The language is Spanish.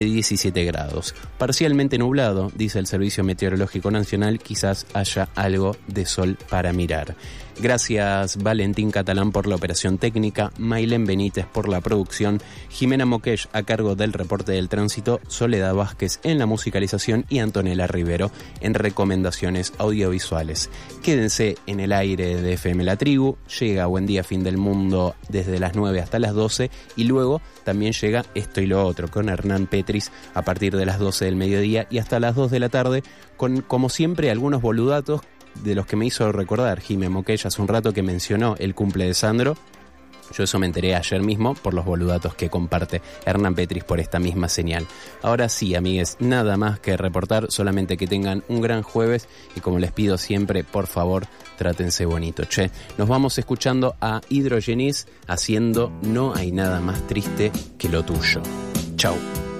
17 grados. Parcialmente nublado, dice el Servicio Meteorológico Nacional, quizás haya algo de sol para mirar. Gracias Valentín Catalán por la operación técnica, Mailén Benítez por la producción, Jimena Moqueix a cargo del reporte del tránsito, Soledad Vázquez en la musicalización y Antonella Rivero en recomendaciones audiovisuales. Quédense en el aire de FM La Tribu, llega Buen Día Fin del Mundo desde las 9 hasta las 12 y luego también llega Esto y lo Otro con Hernán Petris a partir de las 12 del mediodía y hasta las 2 de la tarde con, como siempre, algunos boludatos de los que me hizo recordar Jimé Moqueix hace un rato que mencionó el cumple de Sandro. Yo eso me enteré ayer mismo por los boludatos que comparte Hernán Petris por esta misma señal. Ahora sí, amigues, nada más que reportar, solamente que tengan un gran jueves y como les pido siempre, por favor, trátense bonito. Che, nos vamos escuchando a Hydrogenis haciendo No hay nada más triste que lo tuyo. Chau.